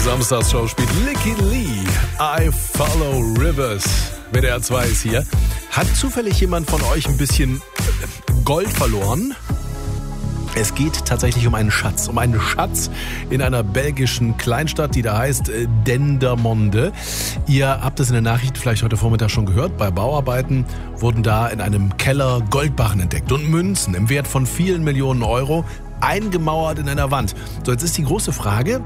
Samstagsshow spielt Licky Lee. I Follow Rivers. WDR 2 ist hier. Hat zufällig jemand von euch ein bisschen Gold verloren? Es geht tatsächlich um einen Schatz. Um einen Schatz in einer belgischen Kleinstadt, die da heißt Dendermonde. Ihr habt es in der Nachricht vielleicht heute Vormittag schon gehört. Bei Bauarbeiten wurden da in einem Keller Goldbarren entdeckt und Münzen im Wert von vielen Millionen Euro eingemauert in einer Wand. So, jetzt ist die große Frage,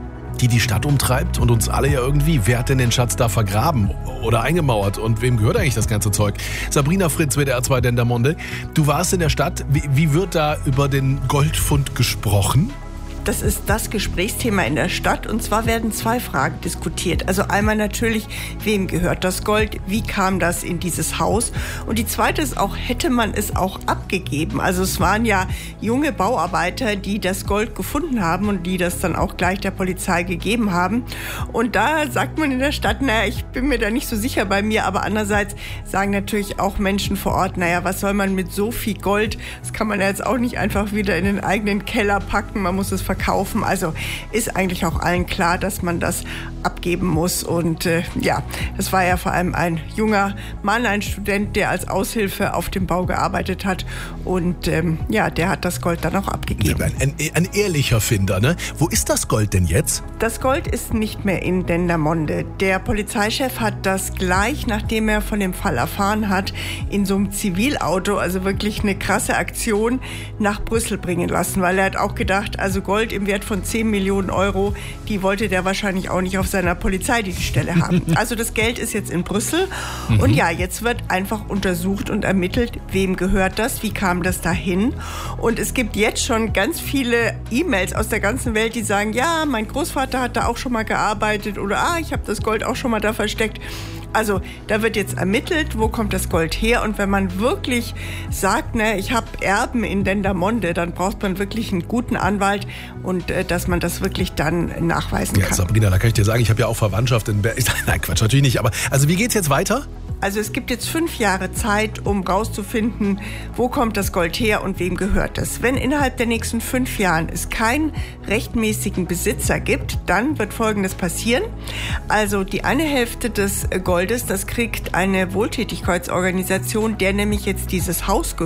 die Stadt umtreibt und uns alle ja irgendwie. Wer hat denn den Schatz da vergraben oder eingemauert? Und wem gehört eigentlich das ganze Zeug? Sabrina Fritz, WDR 2 Dendermonde. Du warst in der Stadt. Wie wird da über den Goldfund gesprochen? Das ist das Gesprächsthema in der Stadt. Und zwar werden zwei Fragen diskutiert. Also einmal natürlich, wem gehört das Gold? Wie kam das in dieses Haus? Und die zweite ist auch, hätte man es auch abgegeben? Also es waren ja junge Bauarbeiter, die das Gold gefunden haben und die das dann auch gleich der Polizei gegeben haben. Und da sagt man in der Stadt, naja, ich bin mir da nicht so sicher bei mir. Aber andererseits sagen natürlich auch Menschen vor Ort, naja, was soll man mit so viel Gold? Das kann man ja jetzt auch nicht einfach wieder in den eigenen Keller packen. Man muss es verkaufen. Also ist eigentlich auch allen klar, dass man das abgeben muss. Und das war ja vor allem ein junger Mann, ein Student, der als Aushilfe auf dem Bau gearbeitet hat. Und der hat das Gold dann auch abgegeben. Ein ehrlicher Finder, ne? Wo ist das Gold denn jetzt? Das Gold ist nicht mehr in Dendermonde. Der Polizeichef hat das gleich, nachdem er von dem Fall erfahren hat, in so einem Zivilauto, also wirklich eine krasse Aktion, nach Brüssel bringen lassen. Weil er hat auch gedacht, also Gold im Wert von 10 Millionen Euro, die wollte der wahrscheinlich auch nicht auf seiner Polizeidienststelle haben. Also das Geld ist jetzt in Brüssel und ja, jetzt wird einfach untersucht und ermittelt, wem gehört das, wie kam das dahin. Und es gibt jetzt schon ganz viele E-Mails aus der ganzen Welt, die sagen, ja, mein Großvater hat da auch schon mal gearbeitet oder ich habe das Gold auch schon mal da versteckt. Also da wird jetzt ermittelt, wo kommt das Gold her, und wenn man wirklich sagt, ich habe Erben in Dendermonde, dann braucht man wirklich einen guten Anwalt und dass man das wirklich dann nachweisen kann. Ja, Sabrina, da kann ich dir sagen, ich habe ja auch Verwandtschaft in Berlin. Nein, Quatsch, natürlich nicht, aber also wie geht's jetzt weiter? Also es gibt jetzt 5 Jahre Zeit, um rauszufinden, wo kommt das Gold her und wem gehört es. Wenn innerhalb der nächsten 5 Jahren es keinen rechtmäßigen Besitzer gibt, dann wird Folgendes passieren. Also die eine Hälfte des Goldes, das kriegt eine Wohltätigkeitsorganisation, der nämlich jetzt dieses Haus gehört.